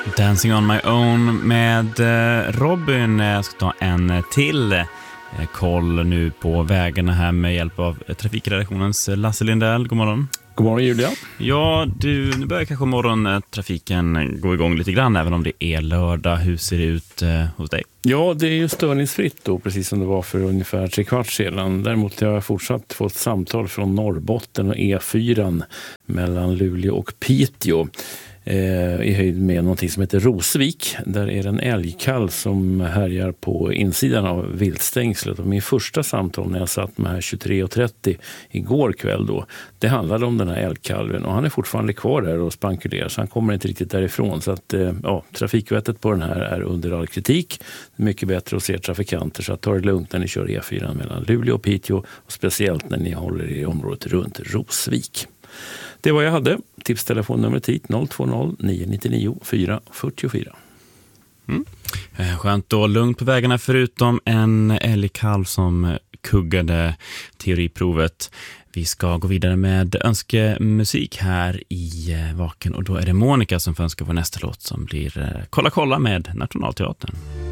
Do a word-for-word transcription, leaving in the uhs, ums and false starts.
Dancing on my own med Robin. Jag ska ta en till koll nu på vägarna här med hjälp av trafikredaktionens Lasse Lindell. God morgon. God morgon Julia. Ja, du, nu börjar kanske morgontrafiken gå igång lite grann även om det är lördag. Hur ser det ut eh, hos dig? Ja, det är ju störningsfritt då, precis som det var för ungefär tre kvart sedan. Däremot har jag fortsatt fått samtal från Norrbotten och E fyra mellan Luleå och Piteå. Eh, i höjd med någonting som heter Rosvik. Där är det en älgkalv som härjar på insidan av viltstängslet. Och min första samtal när jag satt med här tjugotre och trettio igår kväll då, det handlade om den här älgkalven. Och han är fortfarande kvar där och spankulerar, så han kommer inte riktigt därifrån. Så att eh, ja, trafikvettet på den här är under all kritik. Det är mycket bättre att se trafikanter, så att ta det lugnt när ni kör E fyra mellan Luleå och Piteå. Och speciellt när ni håller i området runt Rosvik. Det var jag hade. Tipstelefon nummer hit noll två noll nio nio nio fyra fyra fyra. Mm. Skönt och lugnt på vägarna förutom en älgkalv som kuggade teoriprovet. Vi ska gå vidare med önskemusik här i Vaken och då är det Monica som får önska vår nästa låt som blir Kolla kolla med Nationalteatern.